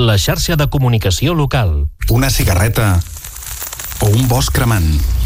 la xarxa de comunicació local. Una cigarreta o un bosc cremant.